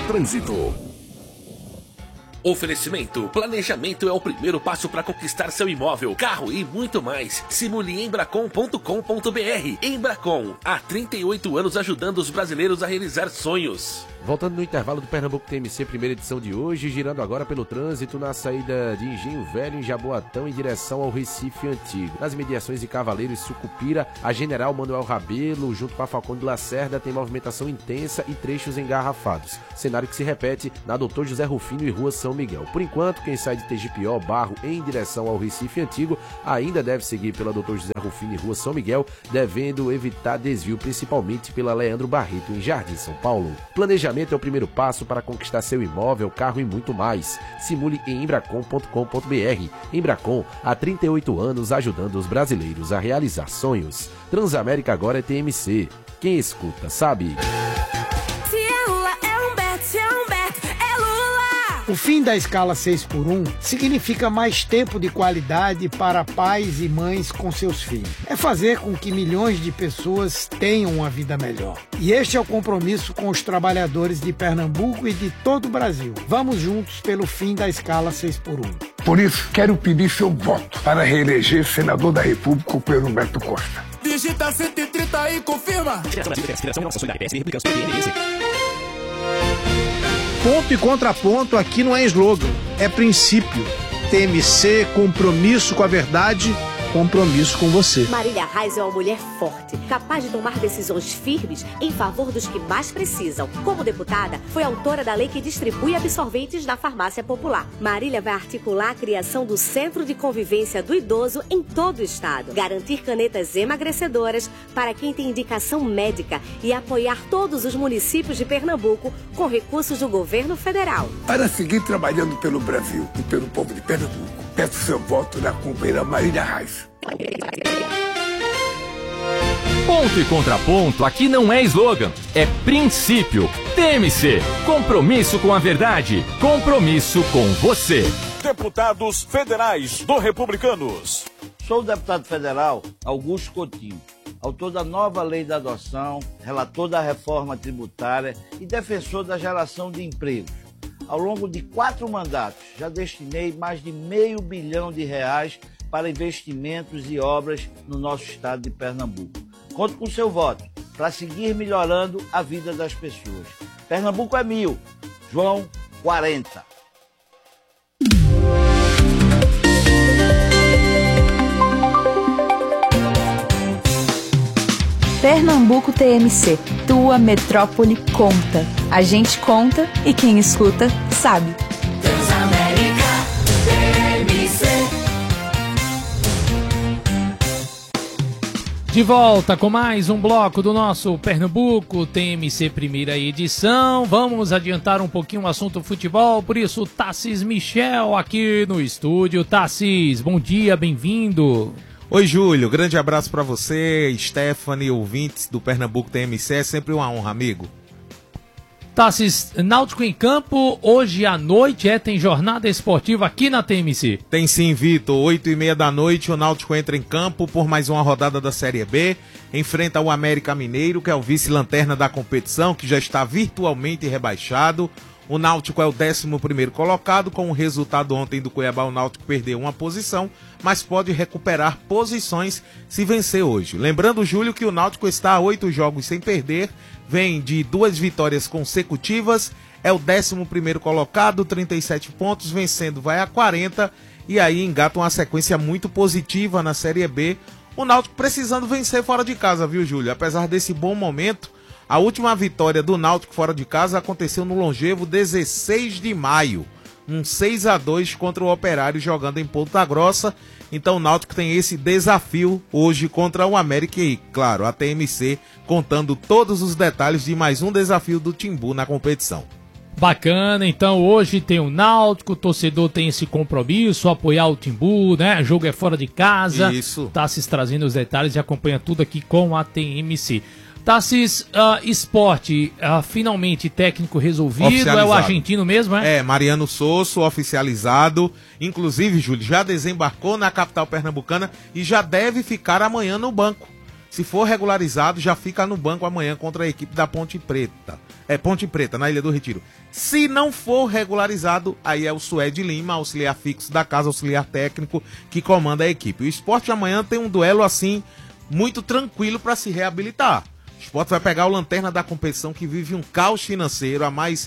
trânsito. Oferecimento: planejamento é o primeiro passo para conquistar seu imóvel, carro e muito mais. Simule Embracon.com.br. Embracon, há 38 anos ajudando os brasileiros a realizar sonhos. Voltando no intervalo do Pernambuco TMC, primeira edição de hoje, girando agora pelo trânsito na saída de Engenho Velho, em Jaboatão, em direção ao Recife Antigo. Nas mediações de Cavaleiros e Sucupira, a General Manuel Rabelo, junto com a Falcão de Lacerda, tem movimentação intensa e trechos engarrafados. Cenário que se repete na Doutor José Rufino e Rua São Miguel. Por enquanto, quem sai de Tegipió, Barro, em direção ao Recife Antigo, ainda deve seguir pela Doutor José Rufino e Rua São Miguel, devendo evitar desvio, principalmente pela Leandro Barreto, em Jardim São Paulo. Planejamento é o primeiro passo para conquistar seu imóvel, carro e muito mais. Simule em embracon.com.br. Embracon, há 38 anos ajudando os brasileiros a realizar sonhos. Transamérica agora é TMC. Quem escuta, sabe. O fim da escala 6x1 significa mais tempo de qualidade para pais e mães com seus filhos. É fazer com que milhões de pessoas tenham uma vida melhor. E este é o compromisso com os trabalhadores de Pernambuco e de todo o Brasil. Vamos juntos pelo fim da escala 6x1. Por isso, quero pedir seu voto para reeleger senador da República o Pedro Humberto Costa. Digita 130 e confirma. Ponto e contraponto aqui não é slogan, é princípio. TMC, compromisso com a verdade, compromisso com você. Marília Reis é uma mulher forte, capaz de tomar decisões firmes em favor dos que mais precisam. Como deputada, foi autora da lei que distribui absorventes na farmácia popular. Marília vai articular a criação do Centro de Convivência do Idoso em todo o estado, garantir canetas emagrecedoras para quem tem indicação médica e apoiar todos os municípios de Pernambuco com recursos do governo federal. Para seguir trabalhando pelo Brasil e pelo povo de Pernambuco, peço seu voto na companheira Marília Reis. Ponto e contraponto aqui não é slogan, é princípio. TMC, compromisso com a verdade, compromisso com você. Deputados federais do Republicanos. Sou o deputado federal Augusto Coutinho, autor da nova lei da adoção, relator da reforma tributária e defensor da geração de empregos. Ao longo de 4 mandatos, já destinei mais de R$500 bilhão para investimentos e obras no nosso estado de Pernambuco. Conto com seu voto para seguir melhorando a vida das pessoas. Pernambuco é 1000, João 40. Pernambuco TMC, tua metrópole conta. A gente conta e quem escuta sabe. Transamérica TMC. De volta com mais um bloco do nosso Pernambuco TMC primeira edição. Vamos adiantar um pouquinho o assunto futebol, por isso Tassis Michel aqui no estúdio. Tassis, bom dia, bem-vindo. Oi, Júlio, grande abraço pra você, Stephanie, ouvintes do Pernambuco TMC, é sempre uma honra, amigo. Tassis, Náutico em campo, hoje à noite, tem jornada esportiva aqui na TMC? Tem sim, Vitor, 8h30 da noite, o Náutico entra em campo por mais uma rodada da Série B, enfrenta o América Mineiro, que é o vice-lanterna da competição, que já está virtualmente rebaixado. O Náutico é o 11º colocado, com o resultado ontem do Cuiabá, o Náutico perdeu uma posição, mas pode recuperar posições se vencer hoje. Lembrando, Júlio, que o Náutico está a 8 jogos sem perder, vem de 2 vitórias consecutivas, é o 11º colocado, 37 pontos, vencendo vai a 40, e aí engata uma sequência muito positiva na Série B. O Náutico precisando vencer fora de casa, viu, Júlio? Apesar desse bom momento, a última vitória do Náutico fora de casa aconteceu no longevo 16 de maio, um 6-2 contra o Operário jogando em Ponta Grossa. Então o Náutico tem esse desafio hoje contra o América e, claro, a TMC contando todos os detalhes de mais um desafio do Timbu na competição. Bacana, então hoje tem o Náutico, o torcedor tem esse compromisso, apoiar o Timbu, né? O jogo é fora de casa. Isso. Tassis trazendo os detalhes e acompanha tudo aqui com a TMC. Tassis, esporte, finalmente técnico resolvido, é o argentino mesmo, é? É, Mariano Sosso, oficializado, inclusive, Júlio, já desembarcou na capital pernambucana e já deve ficar amanhã no banco. Se for regularizado, já fica no banco amanhã contra a equipe da Ponte Preta. Ponte Preta, na Ilha do Retiro. Se não for regularizado, aí é o Suede Lima, auxiliar fixo da casa, auxiliar técnico, que comanda a equipe. O Sport amanhã tem um duelo assim, muito tranquilo para se reabilitar. O Sport vai pegar o lanterna da competição, que vive um caos financeiro,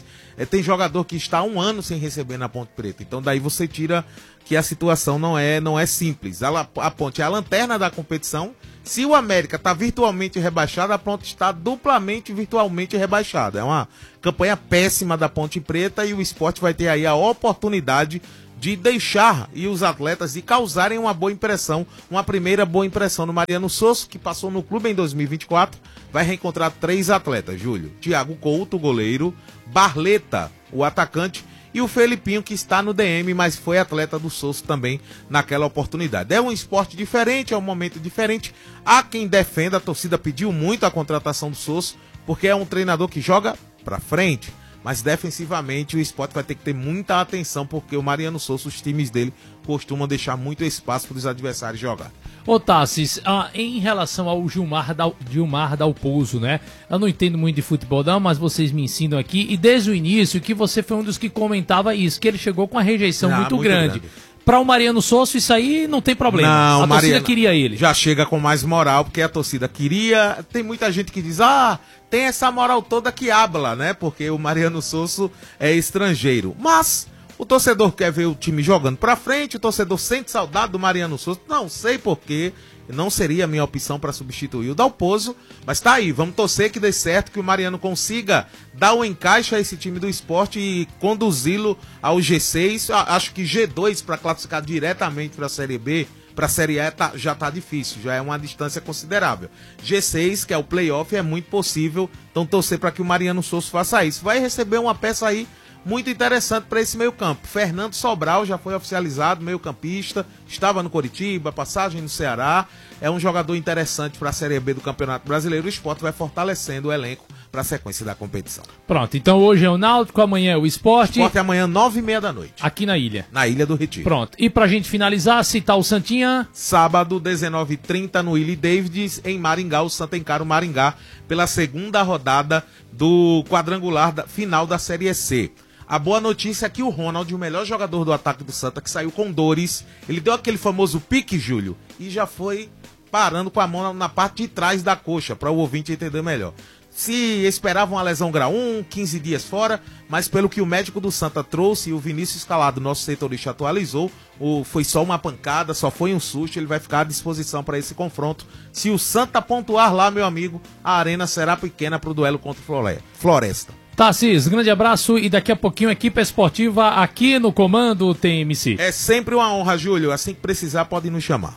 tem jogador que está há 1 ano sem receber na Ponte Preta. Então daí você tira que a situação não é simples. A Ponte é a lanterna da competição. Se o América está virtualmente rebaixado, a Ponte está duplamente virtualmente rebaixada. É uma campanha péssima da Ponte Preta e o Sport vai ter aí a oportunidade de deixar e os atletas de causarem uma boa impressão, uma primeira boa impressão no Mariano Sosso, que passou no clube em 2024, vai reencontrar 3 atletas, Júlio. Thiago Couto, o goleiro, Barleta, o atacante, e o Felipinho, que está no DM, mas foi atleta do Sosso também naquela oportunidade. É um esporte diferente, é um momento diferente. Há quem defenda, a torcida pediu muito a contratação do Sosso, porque é um treinador que joga pra frente. Mas defensivamente o Sport vai ter que ter muita atenção, porque o Mariano Sosso, os times dele costumam deixar muito espaço para os adversários jogar. Ô Tassis, em relação ao Gilmar Dalpozo, né? Eu não entendo muito de futebol não, mas vocês me ensinam aqui. E desde o início que você foi um dos que comentava isso, que ele chegou com uma rejeição muito grande. Para o Mariano Sosso, isso aí não tem problema. Não, a torcida queria ele. Já chega com mais moral, porque a torcida queria. Tem muita gente que diz, tem essa moral toda que habla, né? Porque o Mariano Sosso é estrangeiro. Mas o torcedor quer ver o time jogando pra frente, o torcedor sente saudade do Mariano Sosso. Não sei porquê. Não seria a minha opção para substituir o Dalpozo, mas tá aí, vamos torcer que dê certo, que o Mariano consiga dar um encaixe a esse time do Sport e conduzi-lo ao G6, acho que G2 para classificar diretamente para a Série B, para a Série E já tá difícil, já é uma distância considerável. G6, que é o playoff, é muito possível, então torcer para que o Mariano Sosso faça isso. Vai receber uma peça aí muito interessante para esse meio campo. Fernando Sobral já foi oficializado, meio campista, estava no Coritiba, passagem no Ceará, é um jogador interessante para a Série B do Campeonato Brasileiro. O Sport vai fortalecendo o elenco para a sequência da competição. Pronto, então hoje é o Náutico, amanhã é o Sport. Sport é amanhã 9h30 da noite. Aqui na ilha. Na Ilha do Retiro. Pronto, e pra gente finalizar, citar o Santinha. Sábado, 19h30 no Willie Davids, em Maringá, o Santa encara o Maringá pela 2ª rodada do quadrangular final da Série C. A boa notícia é que o Ronald, o melhor jogador do ataque do Santa, que saiu com dores, ele deu aquele famoso pique, Júlio, e já foi parando com a mão na parte de trás da coxa, para o ouvinte entender melhor. Se esperava uma lesão grau 1, 15 dias fora, mas pelo que o médico do Santa trouxe e o Vinícius Calado, nosso setorista, atualizou, foi só uma pancada, só foi um susto, ele vai ficar à disposição para esse confronto. Se o Santa pontuar lá, meu amigo, a arena será pequena para o duelo contra o Floresta. Tassis, grande abraço e daqui a pouquinho a equipe esportiva aqui no Comando TMC. É sempre uma honra, Júlio, assim que precisar pode nos chamar.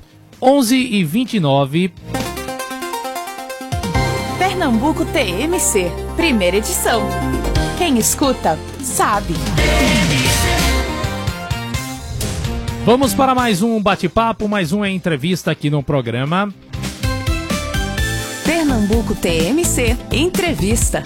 11h29. Pernambuco TMC, primeira edição. Quem escuta, sabe. Vamos para mais um bate-papo, mais uma entrevista aqui no programa. Pernambuco TMC, entrevista.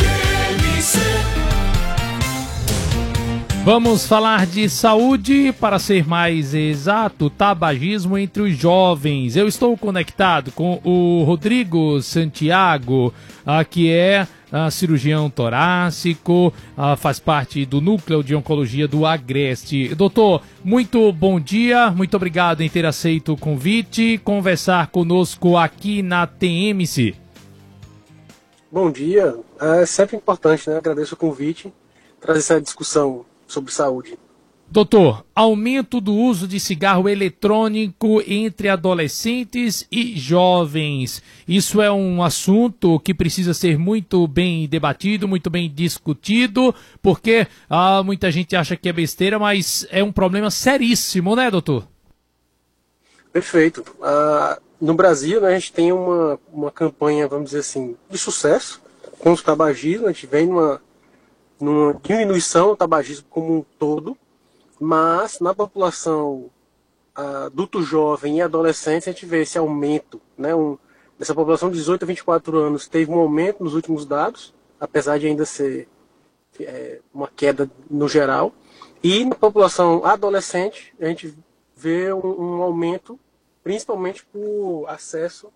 Vamos falar de saúde, para ser mais exato, tabagismo entre os jovens. Eu estou conectado com o Rodrigo Santiago, que é cirurgião torácico, faz parte do núcleo de oncologia do Agreste. Doutor, muito bom dia, muito obrigado em ter aceito o convite, conversar conosco aqui na TMC. Bom dia, é sempre importante, né? Agradeço o convite, trazer essa discussão sobre saúde. Doutor, aumento do uso de cigarro eletrônico entre adolescentes e jovens. Isso é um assunto que precisa ser muito bem debatido, muito bem discutido, porque muita gente acha que é besteira, mas é um problema seríssimo, né, doutor? Perfeito. No Brasil, né, a gente tem uma campanha, vamos dizer assim, de sucesso contra o tabagismo. A gente vem numa diminuição do tabagismo como um todo, mas na população adulto jovem e adolescente a gente vê esse aumento, né? Nessa população de 18 a 24 anos teve um aumento nos últimos dados, apesar de ainda ser uma queda no geral, e na população adolescente a gente vê um aumento, principalmente por acesso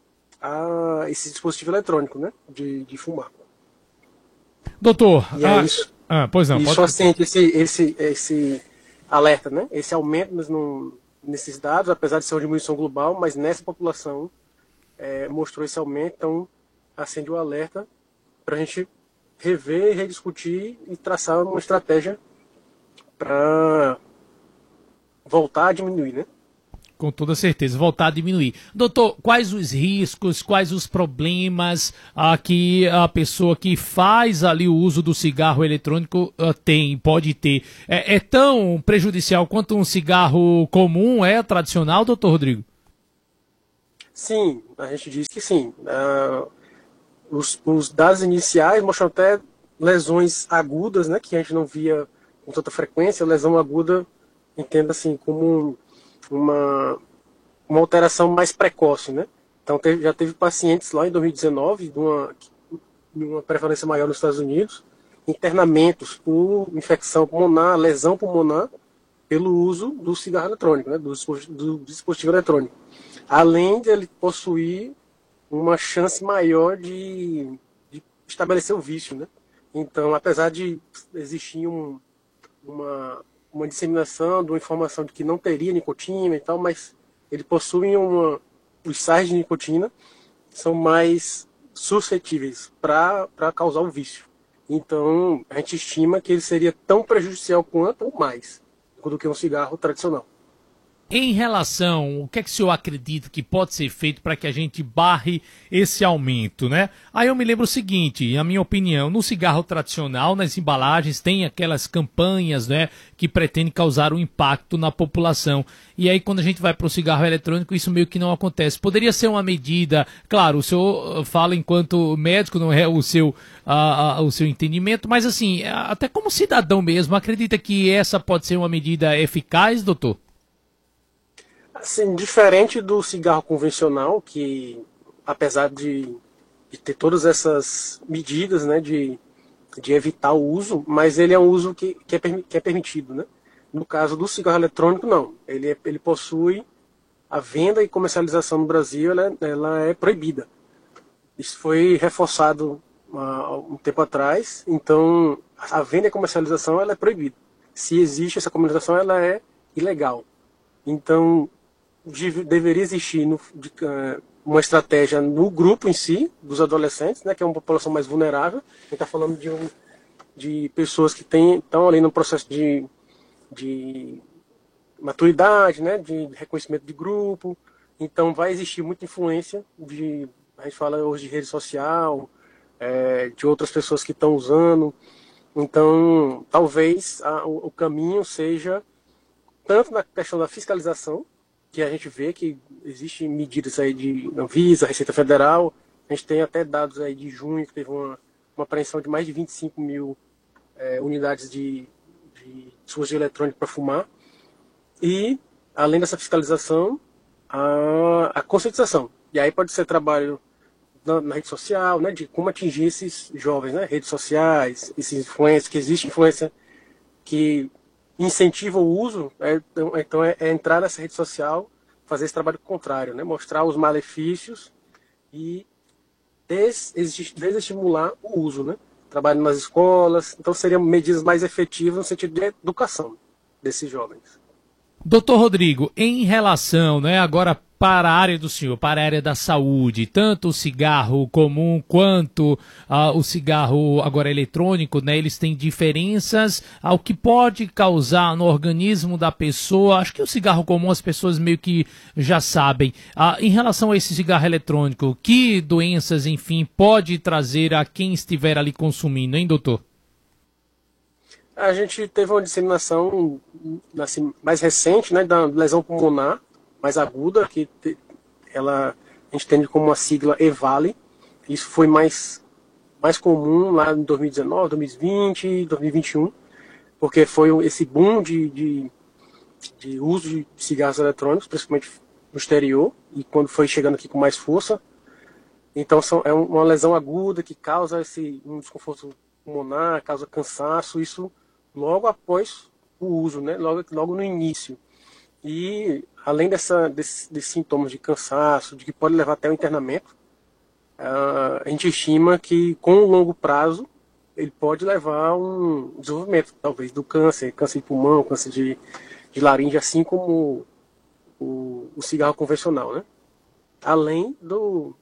a esse dispositivo eletrônico, né, de fumar. Doutor, E é isso. Pois não, E pode... só sente esse alerta, né? Esse aumento nesses dados, apesar de ser uma diminuição global, mas nessa população mostrou esse aumento, então acende o alerta para a gente rever, rediscutir e traçar uma estratégia para voltar a diminuir, né? Com toda certeza, voltar a diminuir. Doutor, quais os riscos, quais os problemas que a pessoa que faz ali o uso do cigarro eletrônico pode ter? É tão prejudicial quanto um cigarro comum, tradicional, doutor Rodrigo? Sim, a gente diz que sim. Os dados iniciais mostram até lesões agudas, né, que a gente não via com tanta frequência. Lesão aguda, entenda assim, como uma alteração mais precoce, né? Então já teve pacientes lá em 2019 de uma prevalência maior nos Estados Unidos, internamentos por infecção pulmonar, lesão pulmonar, pelo uso do cigarro eletrônico, né? do dispositivo eletrônico. Além de ele possuir uma chance maior de estabelecer o vício, né? Então, apesar de existir uma disseminação de uma informação de que não teria nicotina e tal, mas ele possui os sais de nicotina são mais suscetíveis para causar o vício. Então, a gente estima que ele seria tão prejudicial quanto ou mais do que um cigarro tradicional. Em relação, o que é que o senhor acredita que pode ser feito para que a gente barre esse aumento, né? Aí eu me lembro o seguinte, a minha opinião, no cigarro tradicional, nas embalagens, tem aquelas campanhas, né, que pretendem causar um impacto na população. E aí quando a gente vai para o cigarro eletrônico, isso meio que não acontece. Poderia ser uma medida, claro, o senhor fala enquanto médico, não é o seu entendimento, mas assim, até como cidadão mesmo, acredita que essa pode ser uma medida eficaz, doutor? Assim, diferente do cigarro convencional, que apesar de ter todas essas medidas, né, de evitar o uso, mas ele é um uso que é permitido, né? No caso do cigarro eletrônico, não. Ele possui a venda e comercialização no Brasil, ela é proibida. Isso foi reforçado há um tempo atrás, então a venda e comercialização ela é proibida. Se existe essa comercialização, ela é ilegal. Então, deveria existir uma estratégia no grupo em si, dos adolescentes, né, que é uma população mais vulnerável. A gente está falando de pessoas que estão ali no processo de maturidade, né, de reconhecimento de grupo. Então vai existir muita influência a gente fala hoje de rede social, de outras pessoas que estão usando. Então talvez o caminho seja tanto na questão da fiscalização, que a gente vê que existem medidas aí de Anvisa, Receita Federal. A gente tem até dados aí de junho, que teve uma apreensão de mais de 25 mil unidades de dispositivo eletrônico para fumar. E, além dessa fiscalização, a conscientização. E aí pode ser trabalho na rede social, né, de como atingir esses jovens, né, redes sociais, esses influencers, que existe influência que incentiva o uso, então é entrar nessa rede social, fazer esse trabalho contrário, né? Mostrar os malefícios e desestimular o uso, né? Trabalho nas escolas, então seriam medidas mais efetivas no sentido de educação desses jovens. Doutor Rodrigo, em relação, né, agora para a área do senhor, para a área da saúde, tanto o cigarro comum quanto o cigarro agora eletrônico, né, eles têm diferenças ao que pode causar no organismo da pessoa. Acho que o cigarro comum as pessoas meio que já sabem. Em relação a esse cigarro eletrônico, que doenças, enfim, pode trazer a quem estiver ali consumindo, hein, doutor? A gente teve uma disseminação assim, mais recente, né, da lesão pulmonar mais aguda, que a gente tem como uma sigla EVALI. Isso foi mais comum lá em 2019, 2020, 2021, porque foi esse boom de uso de cigarros eletrônicos, principalmente no exterior, e quando foi chegando aqui com mais força. Então é uma lesão aguda que causa um desconforto pulmonar, causa cansaço, isso logo após o uso, né? Logo no início. E além desses sintomas de cansaço, de que pode levar até o internamento, a gente estima que com o longo prazo ele pode levar a um desenvolvimento, talvez, do câncer de pulmão, câncer de laringe, assim como o cigarro convencional, né? Além do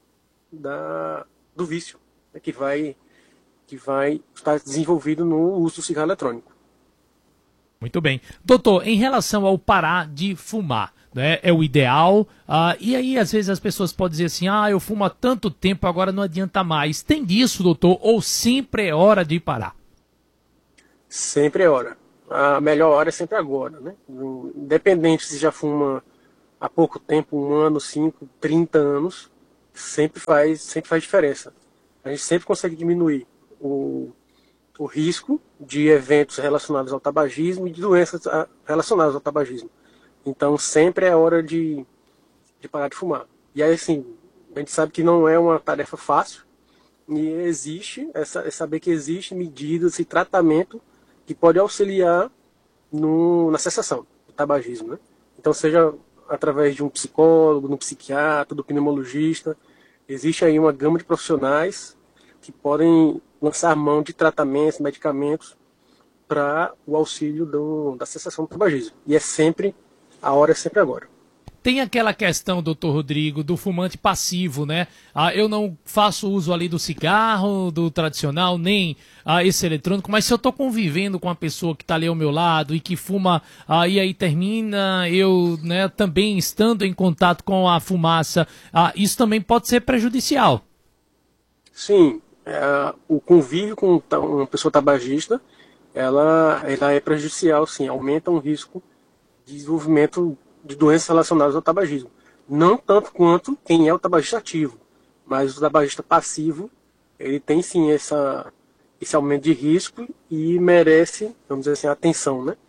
vício, né, que vai estar desenvolvido no uso do cigarro eletrônico. Muito bem. Doutor, em relação ao parar de fumar, né, é o ideal, e aí às vezes as pessoas podem dizer assim, eu fumo há tanto tempo, agora não adianta mais. Tem disso, doutor, ou sempre é hora de parar? Sempre é hora. A melhor hora é sempre agora, né? Independente se já fuma há pouco tempo, 1 ano, 5, 30 anos, sempre faz diferença. A gente sempre consegue diminuir o risco de eventos relacionados ao tabagismo e de doenças relacionadas ao tabagismo. Então sempre é hora de parar de fumar. E aí, assim, a gente sabe que não é uma tarefa fácil, e saber que existem medidas e tratamento que pode auxiliar na cessação do tabagismo, né? Então, seja através de um psicólogo, de um psiquiatra, do pneumologista, existe aí uma gama de profissionais que podem lançar mão de tratamentos, medicamentos para o auxílio da cessação do tabagismo. E a hora é sempre agora. Tem aquela questão, doutor Rodrigo, do fumante passivo, né? Eu não faço uso ali do cigarro, do tradicional, nem esse eletrônico, mas se eu estou convivendo com a pessoa que está ali ao meu lado e que fuma, e aí termina, eu, né, também estando em contato com a fumaça, isso também pode ser prejudicial. Sim, o convívio com uma pessoa tabagista, ela é prejudicial, sim, aumenta um risco de desenvolvimento de doenças relacionadas ao tabagismo. Não tanto quanto quem é o tabagista ativo, mas o tabagista passivo, ele tem sim esse aumento de risco e merece, vamos dizer assim, atenção, né?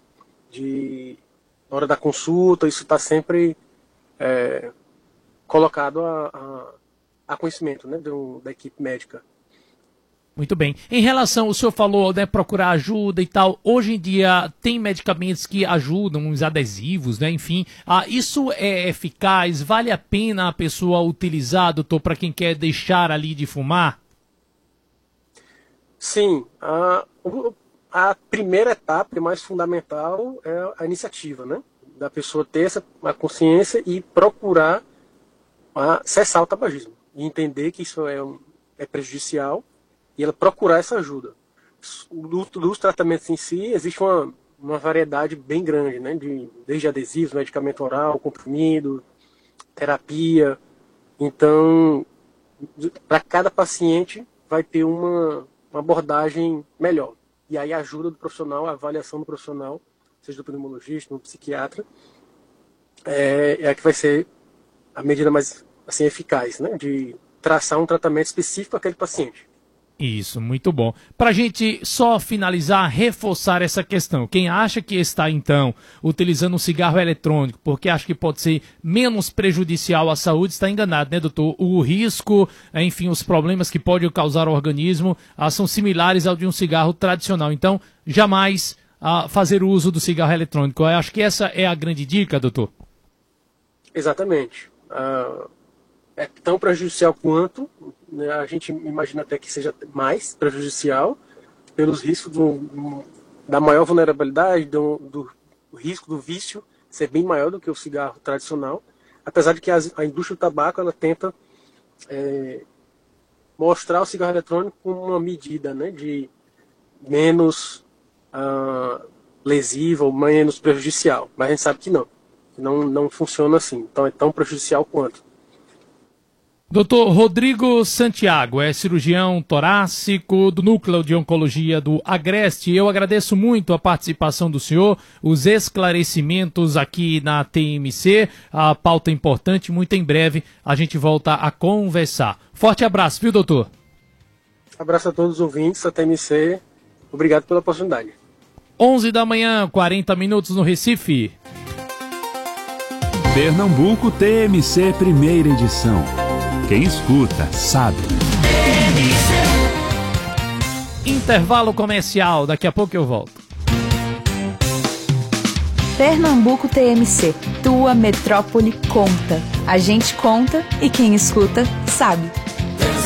Na hora da consulta, isso está sempre colocado a conhecimento, né, da equipe médica. Muito bem. Em relação, o senhor falou, né, procurar ajuda e tal, hoje em dia tem medicamentos que ajudam, uns adesivos, né, enfim, isso é eficaz? Vale a pena a pessoa utilizar, doutor, para quem quer deixar ali de fumar? Sim, a primeira etapa, mais fundamental, é a iniciativa, né, da pessoa ter a consciência e procurar cessar o tabagismo, e entender que isso é prejudicial, e ela procurar essa ajuda. Dos tratamentos em si, existe uma variedade bem grande, né? Desde adesivos, medicamento oral, comprimido, terapia. Então, para cada paciente, vai ter uma abordagem melhor. E aí a ajuda do profissional, a avaliação do profissional, seja do pneumologista, do psiquiatra, é a que vai ser a medida mais assim, eficaz, né? De traçar um tratamento específico para aquele paciente. Isso, muito bom. Para a gente só finalizar, reforçar essa questão. Quem acha que está, então, utilizando um cigarro eletrônico porque acha que pode ser menos prejudicial à saúde, está enganado, né, doutor? O risco, enfim, os problemas que pode causar ao organismo são similares ao de um cigarro tradicional. Então, jamais fazer uso do cigarro eletrônico. Eu acho que essa é a grande dica, doutor. Exatamente. É tão prejudicial quanto, né, a gente imagina até que seja mais prejudicial pelos riscos da maior vulnerabilidade, do risco do vício ser bem maior do que o cigarro tradicional, apesar de que a indústria do tabaco ela tenta mostrar o cigarro eletrônico como uma medida, né, de menos lesiva ou menos prejudicial, mas a gente sabe que não funciona assim, então é tão prejudicial quanto. Doutor Rodrigo Santiago, é cirurgião torácico do Núcleo de Oncologia do Agreste. Eu agradeço muito a participação do senhor, os esclarecimentos aqui na TMC, a pauta importante. Muito em breve a gente volta a conversar. Forte abraço, viu, doutor? Abraço a todos os ouvintes da TMC. Obrigado pela oportunidade. 11 da manhã, 40 minutos no Recife. Pernambuco TMC, primeira edição. Quem escuta, sabe. Intervalo comercial, daqui a pouco eu volto. Pernambuco TMC, tua metrópole conta. A gente conta e quem escuta, sabe.